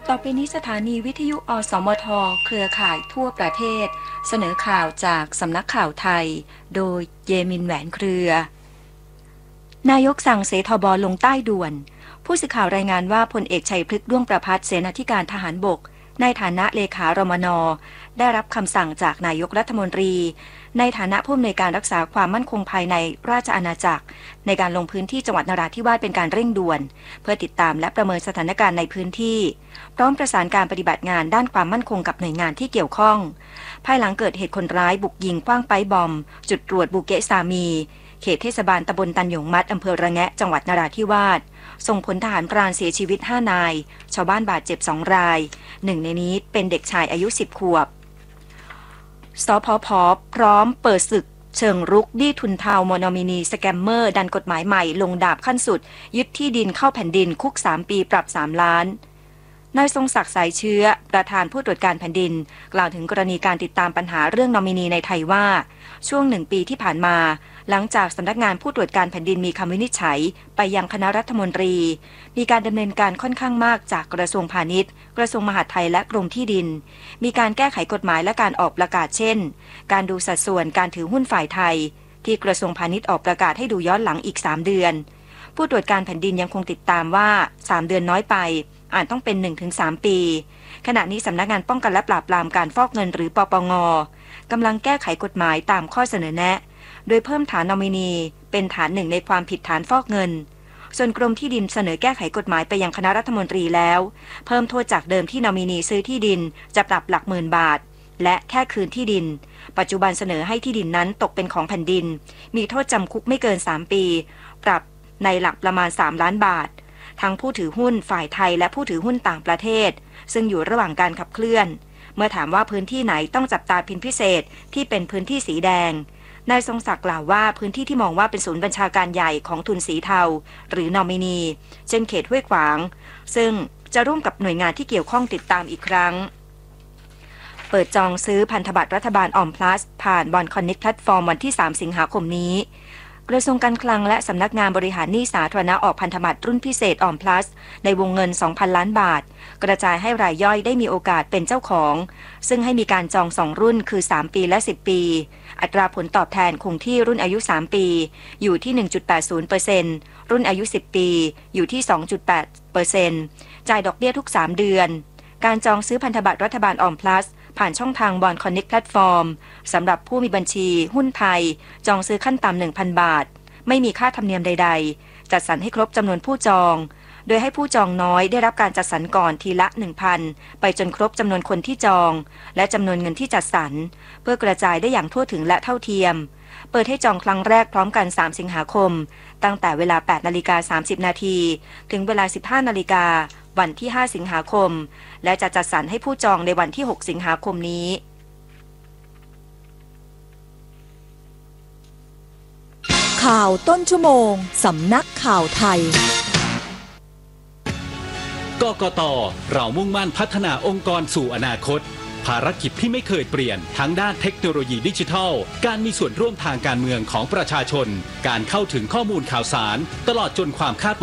ต่อไปนี้สถานีวิทยุอสมทเครือข่ายทั่วประเทศเสนอข่าวจากสำนักข่าวไทยโดยเยมินแหวนเครือนายกสั่งเสทบลงใต้ด่วนผู้สื่อข่าวรายงานว่าพลเอกชัยพฤกษ์ด้วงประภัสเสนาธิการทหารบกในฐานะเลขารมน.ได้รับคำสั่งจากนายกรัฐมนตรีในฐานะผู้อำนวยการรักษาความมั่นคงภายในราชอาณาจักรในการลงพื้นที่จังหวัดนราธิวาสเป็นการเร่งด่วนเพื่อติดตามและประเมินสถานการณ์ในพื้นที่พร้อมประสานการปฏิบัติงานด้านความมั่นคงกับหน่วยงานที่เกี่ยวข้องภายหลังเกิดเหตุคนร้ายบุกยิงขว้างไปบอมจุดตรวจบูเกะซามีเขตเทศบาลตำบลตันหยงมัดอำเภอระแงะจังหวัดนราธิวาสส่งผลทหารพรานเสียชีวิต5นายชาวบ้านบาดเจ็บ2รายหนึ่งในนี้เป็นเด็กชายอายุ10ขวบสพพ.พร้อมเปิดศึกเชิงรุกดี้ทุนเทามอนอมินีสแกมเมอร์ดันกฎหมายใหม่ลงดาบขั้นสุดยึดที่ดินเข้าแผ่นดินคุก3ปีปรับ3ล้านนายทรงศักดิ์สายเชื้อประธานผู้ตรวจการแผ่นดินกล่าวถึงกรณีการติดตามปัญหาเรื่องนอมินีในไทยว่าช่วง1ปีที่ผ่านมาหลังจากสำนักงานผู้ตรวจการแผ่นดินมีคำวินิจฉัยไปยังคณะรัฐมนตรีมีการดำเนินการค่อนข้างมากจากกระทรวงพาณิชย์กระทรวงมหาดไทยและกรมที่ดินมีการแก้ไขกฎหมายและการออกประกาศเช่นการดูสัดส่วนการถือหุ้นฝ่ายไทยที่กระทรวงพาณิชย์ออกประกาศให้ดูย้อนหลังอีก3เดือนผู้ตรวจการแผ่นดินยังคงติดตามว่า3เดือนน้อยไปอาจต้องเป็น 1-3 ปีขณะนี้สำนักงานป้องกันและปราบปรามการฟอกเงินหรือปปง.กำลังแก้ไขกฎหมายตามข้อเสนอแนะโดยเพิ่มฐานนอมินีเป็นฐานหนึ่งในความผิดฐานฟอกเงินส่วนกรมที่ดินเสนอแก้ไขกฎหมายไปยังคณะรัฐมนตรีแล้วเพิ่มโทษจากเดิมที่นอมินีซื้อที่ดินจะปรับหลักหมื่นบาทและแค่คืนที่ดินปัจจุบันเสนอให้ที่ดินนั้นตกเป็นของแผ่นดินมีโทษจำคุกไม่เกิน3ปีปรับในหลักประมาณ3ล้านบาททั้งผู้ถือหุ้นฝ่ายไทยและผู้ถือหุ้นต่างประเทศซึ่งอยู่ระหว่างการขับเคลื่อนเมื่อถามว่าพื้นที่ไหนต้องจับตาเป็นพิเศษที่เป็นพื้นที่สีแดงนายทรงศักดิ์กล่าวว่าพื้นที่ที่มองว่าเป็นศูนย์บัญชาการใหญ่ของทุนสีเทาหรือนอมินีเช่นเขตห้วยขวางซึ่งจะร่วมกับหน่วยงานที่เกี่ยวข้องติดตามอีกครั้งเปิดจองซื้อพันธบัตรรัฐบาลออมพลัสผ่านบอนคอนเน็กต์แพลตฟอร์มวันที่3สิงหาคมนี้กระทรวงการคลังและสำนักงานบริหารหนี้สาธารณะออกพันธบัตรรุ่นพิเศษออมพลัสในวงเงิน 2,000 ล้านบาทกระจายให้รายย่อยได้มีโอกาสเป็นเจ้าของซึ่งให้มีการจอง2รุ่นคือ3ปีและ10ปีอัตราผลตอบแทนคงที่รุ่นอายุ3ปีอยู่ที่ 1.80% รุ่นอายุ10ปีอยู่ที่ 2.8% จ่ายดอกเบี้ยทุก3เดือนการจองซื้อพันธบัตรรัฐบาลออมพลัสผ่านช่องทางบอนคอนเน็กต์แพลตฟอร์มสำหรับผู้มีบัญชีหุ้นไทยจองซื้อขั้นต่ำ 1,000 บาทไม่มีค่าธรรมเนียมใดๆจัดสรรให้ครบจำนวนผู้จองโดยให้ผู้จองน้อยได้รับการจัดสรรก่อนทีละ 1,000 ไปจนครบจำนวนคนที่จองและจำนวนเงินที่จัดสรรเพื่อกระจายได้อย่างทั่วถึงและเท่าเทียมเปิดให้จองครั้งแรกพร้อมกัน3สิงหาคมตั้งแต่เวลา 8:30 น.ถึงเวลา 15:00 น.วันที่5สิงหาคมและจะจัดสรรให้ผู้จองในวันที่6สิงหาคมนี้ข่าวต้นชั่วโมงสำนักข่าวไทยกกต.เรามุ่งมั่นพัฒนาองค์กรสู่อนาคตภารกิจที่ไม่เคยเปลี่ยนทั้งด้านเทคโนโลยีดิจิทัลการมีส่วนร่วมทางการเมืองของประชาชนการเข้าถึงข้อมูลข่าวสารตลอดจนความคาด